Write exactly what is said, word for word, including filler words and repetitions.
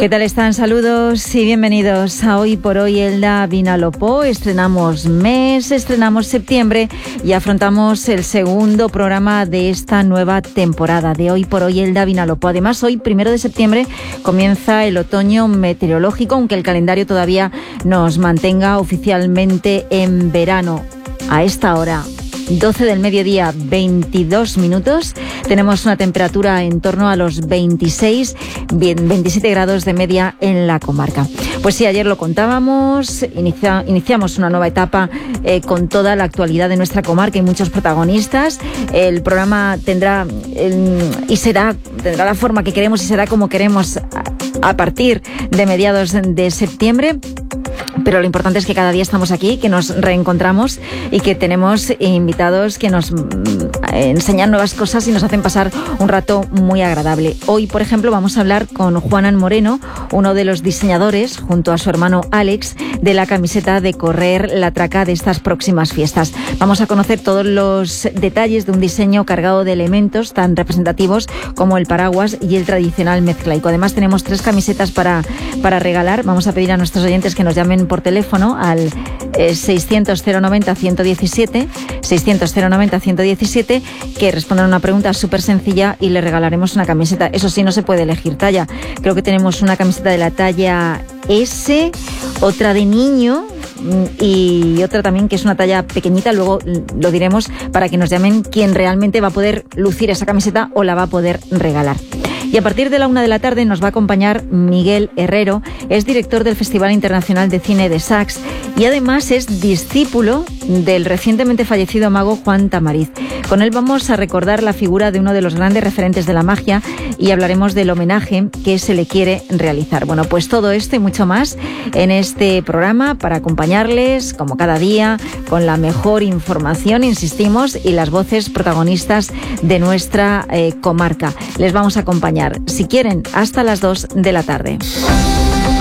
¿Qué tal están? Saludos y bienvenidos a Hoy por Hoy Elda Vinalopó. Estrenamos mes, estrenamos septiembre y afrontamos el segundo programa de esta nueva temporada de Hoy por Hoy Elda Vinalopó. Además, hoy, primero de septiembre, comienza el otoño meteorológico, aunque el calendario todavía nos mantenga oficialmente en verano. A esta hora, doce del mediodía, veintidós minutos. Tenemos una temperatura en torno a los veintiséis, veintisiete grados de media en la comarca. Pues sí, ayer lo contábamos, inicia, iniciamos una nueva etapa eh, con toda la actualidad de nuestra comarca y muchos protagonistas. El programa tendrá el, y será, tendrá la forma que queremos y será como queremos a, a partir de mediados de septiembre. Pero lo importante es que cada día estamos aquí, que nos reencontramos y que tenemos invitados que nos enseñan nuevas cosas y nos hacen pasar un rato muy agradable. Hoy, por ejemplo, vamos a hablar con Juanan Moreno, uno de los diseñadores, junto a su hermano Alex, de la camiseta de correr la traca de estas próximas fiestas. Vamos a conocer todos los detalles de un diseño cargado de elementos tan representativos como el paraguas y el tradicional mezclaico. Además, tenemos tres camisetas para, para regalar. Vamos a pedir a nuestros oyentes que nos llamen por teléfono al eh, seiscientos cero noventa ciento diecisiete, seiscientos cero noventa ciento diecisiete, que respondan a una pregunta súper sencilla y le regalaremos una camiseta. Eso sí, no se puede elegir talla. Creo que tenemos una camiseta de la talla S, otra de niño y otra también que es una talla pequeñita. Luego lo diremos para que nos llamen quién realmente va a poder lucir esa camiseta o la va a poder regalar. Y a partir de la una de la tarde nos va a acompañar Miguel Herrero, es director del Festival Internacional de Cine de Saks y además es discípulo del recientemente fallecido mago Juan Tamariz. Con él vamos a recordar la figura de uno de los grandes referentes de la magia y hablaremos del homenaje que se le quiere realizar. Bueno, pues todo esto y mucho más en este programa para acompañarles, como cada día, con la mejor información, insistimos, y las voces protagonistas de nuestra eh, comarca. Les vamos a acompañar, si quieren, hasta las dos de la tarde.